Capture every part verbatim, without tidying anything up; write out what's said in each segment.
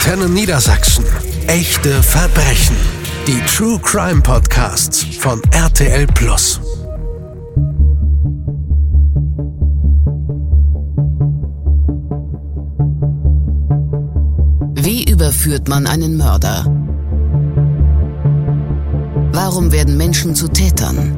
Antenne Niedersachsen. Echte Verbrechen. Die True Crime Podcasts von R T L Plus. Wie überführt man einen Mörder? Warum werden Menschen zu Tätern?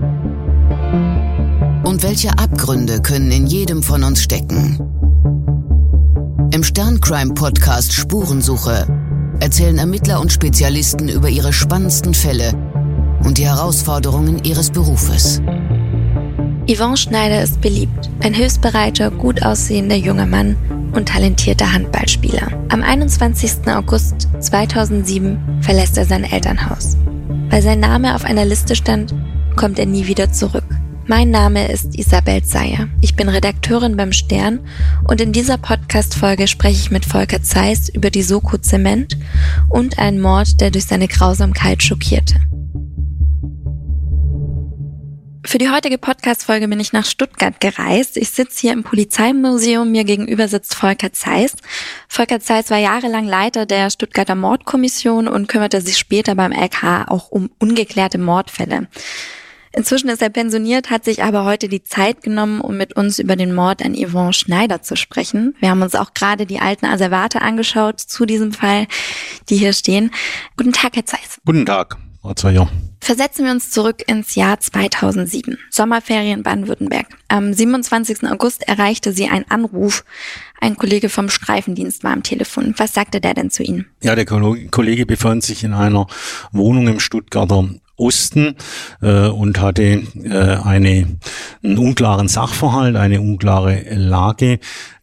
Und welche Abgründe können in jedem von uns stecken? Im Stern-Crime-Podcast Spurensuche erzählen Ermittler und Spezialisten über ihre spannendsten Fälle und die Herausforderungen ihres Berufes. Yvonne Schneider ist beliebt, ein hilfsbereiter, gut aussehender junger Mann und talentierter Handballspieler. Am einundzwanzigsten August zweitausendsieben verlässt er sein Elternhaus. Weil sein Name auf einer Liste stand, kommt er nie wieder zurück. Mein Name ist Isabel Zeyer. Ich bin Redakteurin beim Stern und in dieser Podcast-Folge spreche ich mit Volker Zeiss über die Soko Zement und einen Mord, der durch seine Grausamkeit schockierte. Für die heutige Podcast-Folge bin ich nach Stuttgart gereist. Ich sitze hier im Polizeimuseum, mir gegenüber sitzt Volker Zeiss. Volker Zeiss war jahrelang Leiter der Stuttgarter Mordkommission und kümmerte sich später beim L K auch um ungeklärte Mordfälle. Inzwischen ist er pensioniert, hat sich aber heute die Zeit genommen, um mit uns über den Mord an Yvonne Schneider zu sprechen. Wir haben uns auch gerade die alten Asservate angeschaut zu diesem Fall, die hier stehen. Guten Tag, Herr Zeiss. Guten Tag, Frau Zeyer. Versetzen wir uns zurück ins Jahr zweitausendsieben. Sommerferien Baden-Württemberg. Am siebenundzwanzigsten August erreichte Sie ein Anruf. Ein Kollege vom Streifendienst war am Telefon. Was sagte der denn zu Ihnen? Ja, der Kollege befand sich in einer Wohnung im Stuttgarter Osten äh, und hatte äh, eine, einen unklaren Sachverhalt, eine unklare Lage.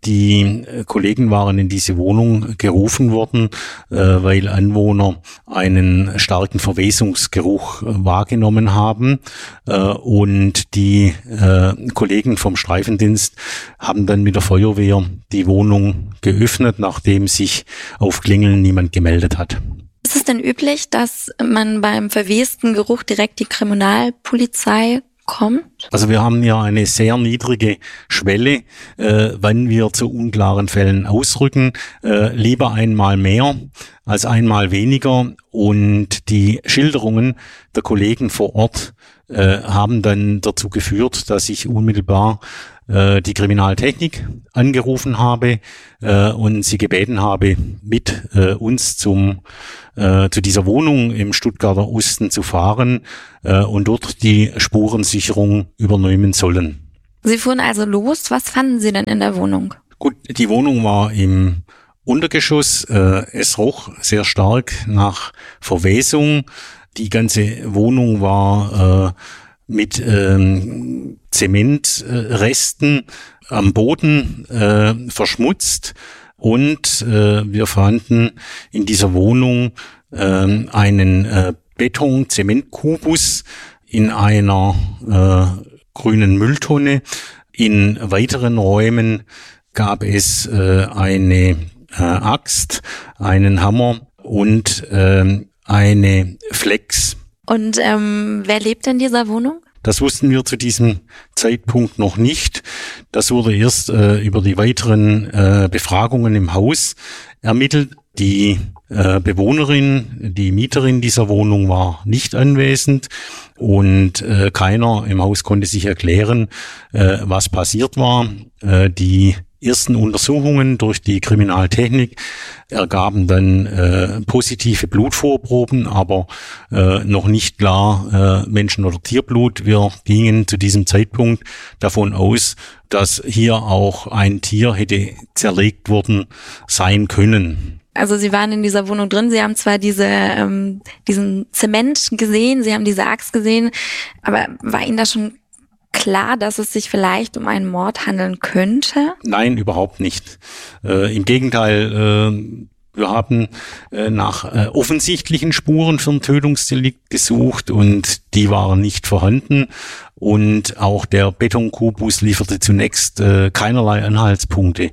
Die äh, Kollegen waren in diese Wohnung gerufen worden, äh, weil Anwohner einen starken Verwesungsgeruch äh, wahrgenommen haben. Äh, und die äh, Kollegen vom Streifendienst haben dann mit der Feuerwehr die Wohnung geöffnet, nachdem sich auf Klingeln niemand gemeldet hat. Ist es denn üblich, dass man beim verwesten Geruch direkt die Kriminalpolizei kommt? Also wir haben ja eine sehr niedrige Schwelle, äh, wann wir zu unklaren Fällen ausrücken. Äh, lieber einmal mehr als einmal weniger. Und die Schilderungen der Kollegen vor Ort äh, haben dann dazu geführt, dass ich unmittelbar äh, die Kriminaltechnik angerufen habe äh, und sie gebeten habe, mit äh, uns zum äh, zu dieser Wohnung im Stuttgarter Osten zu fahren äh, und dort die Spurensicherung übernehmen sollen. Sie fuhren also los. Was fanden Sie denn in der Wohnung? Gut, die Wohnung war im Untergeschoss. Äh, es roch sehr stark nach Verwesung. Die ganze Wohnung war äh, mit ähm, Zementresten am Boden äh, verschmutzt. Und äh, wir fanden in dieser Wohnung äh, einen äh, Beton-Zementkubus in einer äh, grünen Mülltonne. In weiteren Räumen gab es äh, eine äh, Axt, einen Hammer und äh, eine Flex. Und ähm, wer lebt in dieser Wohnung? Das wussten wir zu diesem Zeitpunkt noch nicht. Das wurde erst äh, über die weiteren äh, Befragungen im Haus ermittelt. Die äh, Bewohnerin, die Mieterin dieser Wohnung war nicht anwesend und äh, keiner im Haus konnte sich erklären, äh, was passiert war. Äh, die ersten Untersuchungen durch die Kriminaltechnik ergaben dann äh, positive Blutvorproben, aber äh, noch nicht klar äh, Menschen- oder Tierblut. Wir gingen zu diesem Zeitpunkt davon aus, dass hier auch ein Tier hätte zerlegt worden sein können. Also Sie waren in dieser Wohnung drin, Sie haben zwar diese ähm, diesen Zement gesehen, Sie haben diese Axt gesehen, aber war Ihnen das schon klar, dass es sich vielleicht um einen Mord handeln könnte? Nein, überhaupt nicht. Äh, im Gegenteil, äh, wir haben äh, nach äh, offensichtlichen Spuren für ein Tötungsdelikt gesucht und die waren nicht vorhanden. Und auch der Betonkubus lieferte zunächst äh, keinerlei Anhaltspunkte,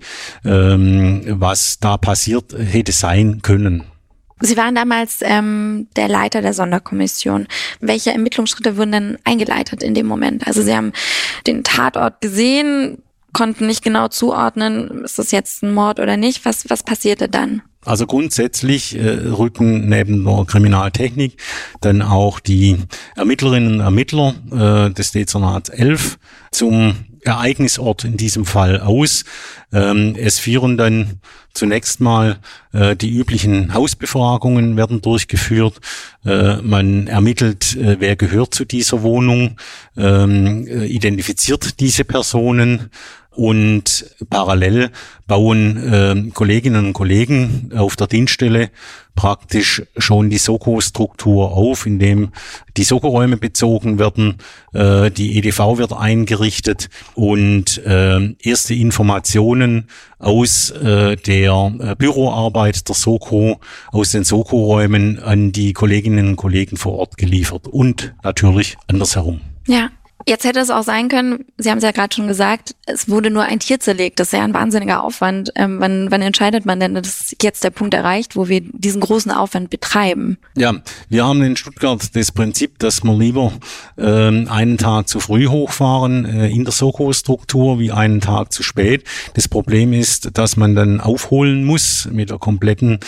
ähm, was da passiert hätte sein können. Sie waren damals ähm, der Leiter der Sonderkommission. Welche Ermittlungsschritte wurden denn eingeleitet in dem Moment? Also Sie haben den Tatort gesehen, konnten nicht genau zuordnen, ist das jetzt ein Mord oder nicht. Was, was passierte dann? Also grundsätzlich äh, rücken neben der Kriminaltechnik dann auch die Ermittlerinnen und Ermittler äh, des Dezernats elf zum Ereignisort in diesem Fall aus. Ähm, es führen dann zunächst mal äh, die üblichen Hausbefragungen werden durchgeführt. Äh, man ermittelt, äh, wer gehört zu dieser Wohnung, ähm, äh, identifiziert diese Personen. Und parallel bauen äh, Kolleginnen und Kollegen auf der Dienststelle praktisch schon die Soko-Struktur auf, indem die Soko-Räume bezogen werden, äh, die E D V wird eingerichtet und äh, erste Informationen aus äh, der äh, Büroarbeit der Soko, aus den Soko-Räumen an die Kolleginnen und Kollegen vor Ort geliefert und natürlich andersherum. Ja. Jetzt hätte es auch sein können, Sie haben es ja gerade schon gesagt, es wurde nur ein Tier zerlegt. Das ist ja ein wahnsinniger Aufwand. Ähm, wann, wann entscheidet man denn, dass jetzt der Punkt erreicht, wo wir diesen großen Aufwand betreiben? Ja, wir haben in Stuttgart das Prinzip, dass wir lieber ähm, einen Tag zu früh hochfahren äh, in der Soko-Struktur wie einen Tag zu spät. Das Problem ist, dass man dann aufholen muss mit der kompletten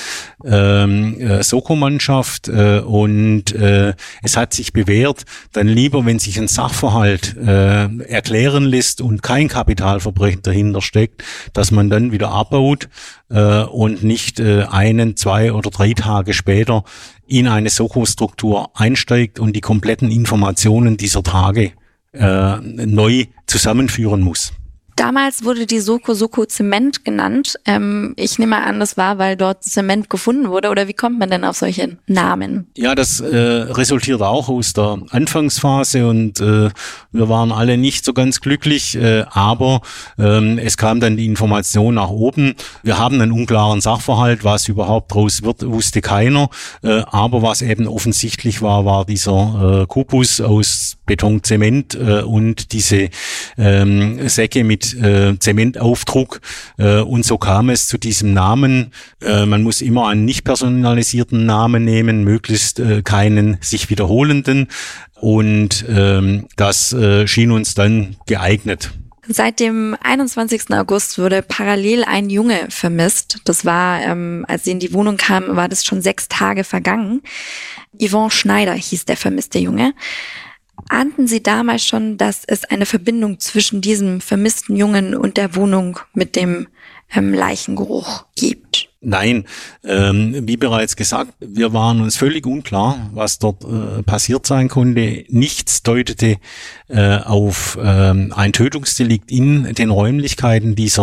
ähm, äh, Soko-Mannschaft äh, und äh, es hat sich bewährt, dann lieber, wenn sich ein Sachverhalt äh, erklären lässt und kein Kapitalverbrechen dahinter steckt, dass man dann wieder abbaut äh, und nicht äh, einen, zwei oder drei Tage später in eine Soko-Struktur einsteigt und die kompletten Informationen dieser Tage äh, neu zusammenführen muss. Damals wurde die Soko Soko Zement genannt. Ähm, ich nehme an, das war, weil dort Zement gefunden wurde. Oder wie kommt man denn auf solche Namen? Ja, das äh, resultiert auch aus der Anfangsphase und äh, wir waren alle nicht so ganz glücklich, äh, aber ähm, es kam dann die Information nach oben. Wir haben einen unklaren Sachverhalt, was überhaupt draus wird, wusste keiner. Äh, aber was eben offensichtlich war, war dieser äh, Kubus aus Beton, Zement äh, und diese ähm, Säcke mit äh, Zementaufdruck äh, und so kam es zu diesem Namen. Äh, man muss immer einen nicht personalisierten Namen nehmen, möglichst äh, keinen sich wiederholenden und ähm, das äh, schien uns dann geeignet. Seit dem einundzwanzigsten August wurde parallel ein Junge vermisst. Das war, ähm, als sie in die Wohnung kam, war das schon sechs Tage vergangen. Yvonne Schneider hieß der vermisste Junge. Ahnten Sie damals schon, dass es eine Verbindung zwischen diesem vermissten Jungen und der Wohnung mit dem ähm, Leichengeruch gibt? Nein, ähm, wie bereits gesagt, wir waren uns völlig unklar, was dort äh, passiert sein konnte. Nichts deutete äh, auf ähm, ein Tötungsdelikt in den Räumlichkeiten dieser